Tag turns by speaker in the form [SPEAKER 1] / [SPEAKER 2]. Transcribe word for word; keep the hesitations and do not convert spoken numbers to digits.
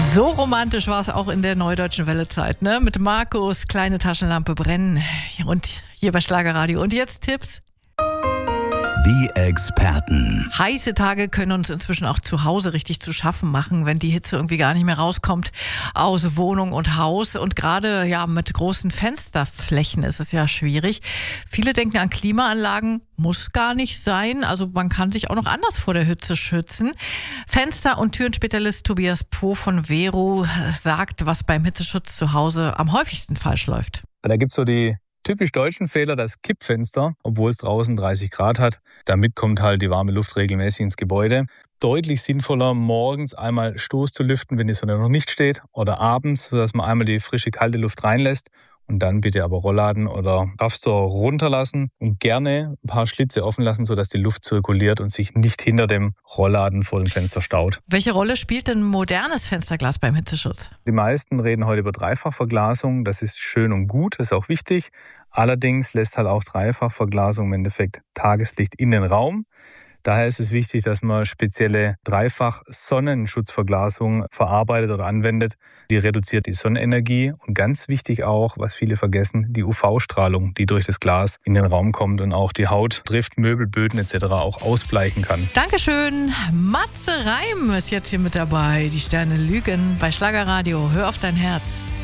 [SPEAKER 1] So romantisch war es auch in der Neudeutschen Welle-Zeit, ne? Mit Markus, kleine Taschenlampe brennen und hier bei Schlagerradio. Und jetzt Tipps.
[SPEAKER 2] Die Experten.
[SPEAKER 1] Heiße Tage können uns inzwischen auch zu Hause richtig zu schaffen machen, wenn die Hitze irgendwie gar nicht mehr rauskommt aus Wohnung und Haus. Und gerade ja mit großen Fensterflächen ist es ja schwierig. Viele denken an Klimaanlagen, muss gar nicht sein. Also man kann sich auch noch anders vor der Hitze schützen. Fenster- und Türenspezialist Tobias Poh von Vero sagt, was beim Hitzeschutz zu Hause am häufigsten falsch läuft.
[SPEAKER 3] Da gibt's so die typisch deutschen Fehler, das Kippfenster, obwohl es draußen dreißig Grad hat. Damit kommt halt die warme Luft regelmäßig ins Gebäude. Deutlich sinnvoller, morgens einmal Stoß zu lüften, wenn die Sonne noch nicht steht, oder abends, sodass man einmal die frische, kalte Luft reinlässt. Und dann bitte aber Rollladen oder Raffstor runterlassen und gerne ein paar Schlitze offen lassen, sodass die Luft zirkuliert und sich nicht hinter dem Rollladen vor dem Fenster staut.
[SPEAKER 1] Welche Rolle spielt denn modernes Fensterglas beim Hitzeschutz?
[SPEAKER 3] Die meisten reden heute über Dreifachverglasung. Das ist schön und gut, das ist auch wichtig. Allerdings lässt halt auch Dreifachverglasung im Endeffekt Tageslicht in den Raum. Daher ist es wichtig, dass man spezielle Dreifach-Sonnenschutzverglasung verarbeitet oder anwendet. Die reduziert die Sonnenenergie und ganz wichtig auch, was viele vergessen, die U V-Strahlung, die durch das Glas in den Raum kommt und auch die Haut trifft, Möbel, Böden et cetera auch ausbleichen kann.
[SPEAKER 1] Dankeschön. Matze Reim ist jetzt hier mit dabei. Die Sterne lügen bei Schlagerradio. Hör auf dein Herz.